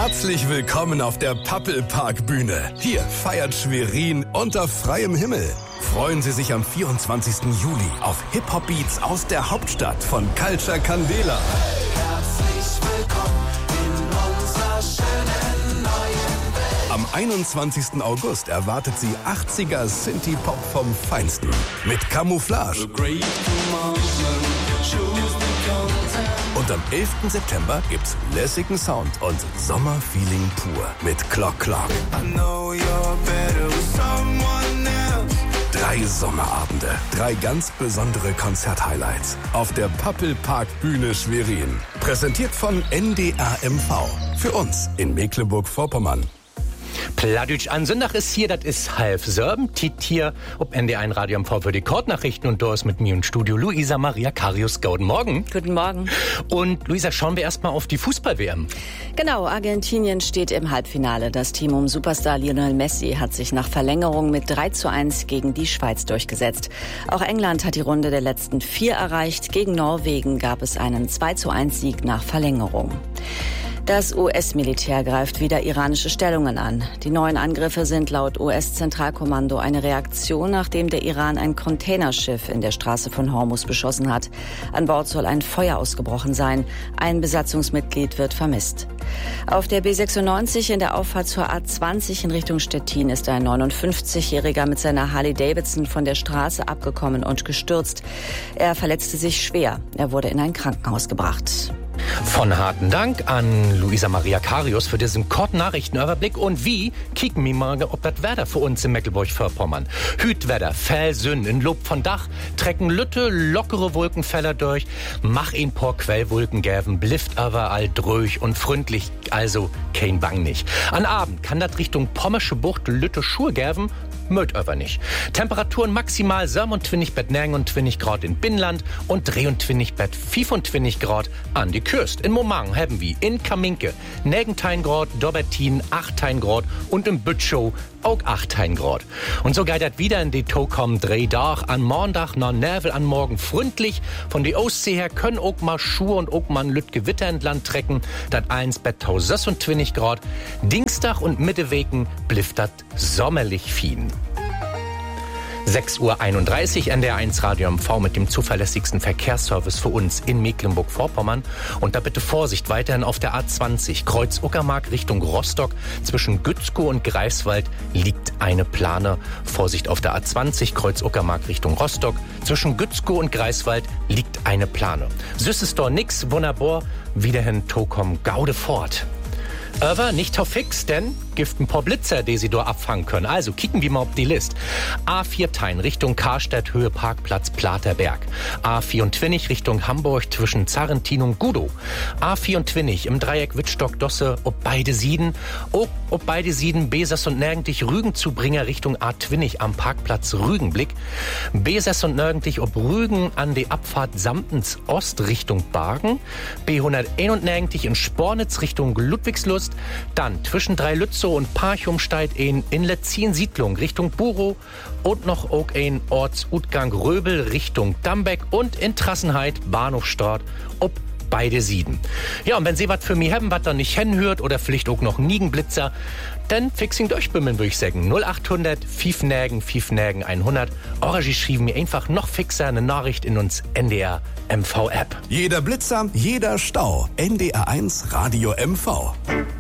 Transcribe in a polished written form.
Herzlich willkommen auf der Pappelpark-Bühne. Hier feiert Schwerin unter freiem Himmel. Freuen Sie sich am 24. Juli auf Hip-Hop-Beats aus der Hauptstadt von Culture Candela. Herzlich willkommen in unserer schönen neuen Welt. Am 21. August erwartet Sie 80er Synthie-Pop vom Feinsten. Mit Camouflage. Und am 11. September gibt's lässigen Sound und Sommerfeeling pur mit Clock Clock. 3 Sommerabende, 3 ganz besondere Konzerthighlights auf der Pappelpark-Bühne Schwerin. Präsentiert von NDR MV. Für uns in Mecklenburg-Vorpommern. Pladütsch an Sonntag ist hier, das ist halb Serben, Tit hier, ob NDR Radio MV für die Kurznachrichten und da ist mit mir im Studio Luisa Maria Karius. Guten Morgen. Guten Morgen. Und Luisa, schauen wir erstmal auf die Fußball-WM. Genau, Argentinien steht im Halbfinale. Das Team um Superstar Lionel Messi hat sich nach Verlängerung mit 3:1 gegen die Schweiz durchgesetzt. Auch England hat die Runde der letzten 4 erreicht. Gegen Norwegen gab es einen 2:1 nach Verlängerung. Das US-Militär greift wieder iranische Stellungen an. Die neuen Angriffe sind laut US-Zentralkommando eine Reaktion, nachdem der Iran ein Containerschiff in der Straße von Hormuz beschossen hat. An Bord soll ein Feuer ausgebrochen sein. Ein Besatzungsmitglied wird vermisst. Auf der B96 in der Auffahrt zur A20 in Richtung Stettin ist ein 59-Jähriger mit seiner Harley-Davidson von der Straße abgekommen und gestürzt. Er verletzte sich schwer. Er wurde in ein Krankenhaus gebracht. Von harten Dank an Luisa Maria Karius für diesen kurzen Nachrichtenüberblick. Und wie kicken wir mal, ob das Wetter für uns in Mecklenburg-Vorpommern. Hütwetter, Felsün, in Lob von Dach, trecken Lütte, lockere Wolkenfeller durch, mach ihn por Quellwolken gäven, blifft aber all dröch und freundlich, also kein Bang nicht. An Abend kann das Richtung Pommersche Bucht Lütte Schur gäven, mögt aber nicht. Temperaturen maximal 27 Bett 29 Grad in Binnland und 23 Bett 25 Grad an die Küste. In Momang haben wir in Kaminke 19 Grad, Dobertin 18 Grad und im Bütschow auch 18 Grad. Und so geht das wieder in die Tokom 3 Tage. An Montag nach Nervel an morgen freundlich. Von die Ostsee her können auch mal Schuhe und auch mal Lüt Gewitter in Land trecken. Das 1 Bett 26 Grad. Dienstag und Mitteweken blifft das sommerlich fien. 6:31 Uhr, NDR1 Radio MV mit dem zuverlässigsten Verkehrsservice für uns in Mecklenburg-Vorpommern. Und da bitte Vorsicht, weiterhin auf der A20, Kreuz Uckermark Richtung Rostock. Zwischen Gützkow und Greifswald liegt eine Plane. Vorsicht auf der A20, Kreuz Uckermark Richtung Rostock. Zwischen Gützkow und Greifswald liegt eine Plane. Süßes doch nix, wunderbar, wiederhin Tokom Gaude fort. Aber nicht auf fix, denn gibt ein paar Blitzer, die sie dort abfangen können. Also kicken wir mal auf die List. A4 Tein Richtung Karstadt, Höhe Parkplatz Platerberg. A24 Richtung Hamburg zwischen Zarrentin und Gudow. A24 im Dreieck Wittstock-Dosse ob beide Sieden. Ob beide Sieden Besers und Nirgendlich Rügen zu bringen Richtung A20 am Parkplatz Rügenblick. Besers und Nirgendlich ob Rügen an die Abfahrt Samtens Ost Richtung Bargen. B191 in Spornitz Richtung Ludwigslust. Dann zwischen Dreilützow und Parchumsteig in Letzin-Siedlung Richtung Burow und noch auch ein Ortsutgang Röbel Richtung Dambeck und in Trassenheit Bahnhofstraat ob beide Sieden. Ja, und wenn Sie was für mich haben, was da nicht hinhört oder vielleicht auch noch Niegenblitzer, dann fixing durchbimmeln, würde ich sagen. 0800 5 100. Oder Sie schrieben mir einfach noch fixer eine Nachricht in uns NDR MV App. Jeder Blitzer, jeder Stau. NDR1 Radio MV.